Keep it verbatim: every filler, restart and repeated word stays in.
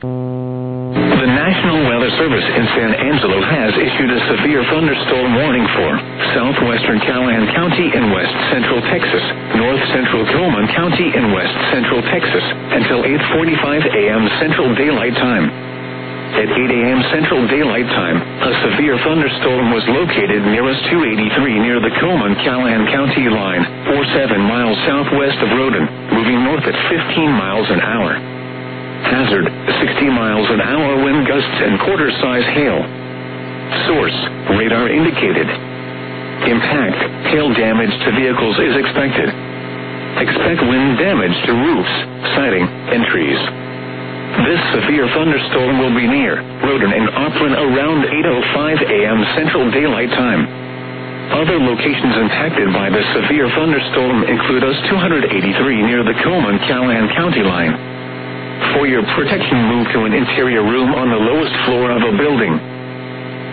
The National Weather Service in San Angelo has issued a severe thunderstorm warning for southwestern Callahan County in west central Texas, north central Coleman County in west central Texas, until eight forty-five a.m. Central Daylight Time. At eight a.m. Central Daylight Time, a severe thunderstorm was located near us two eighty-three near the Coleman-Callahan County line, or seven miles southwest of Roden, moving north at fifteen miles an hour. Hazard, sixty miles an hour wind gusts and quarter-size hail. Source, radar indicated. Impact, hail damage to vehicles is expected. Expect wind damage to roofs, siding, and trees. This severe thunderstorm will be near Roden and Oplan around eight oh five a.m. Central Daylight Time. Other locations impacted by the severe thunderstorm include us two eighty-three near the Coleman-Callahan County line. For your protection, move to an interior room on the lowest floor of a building.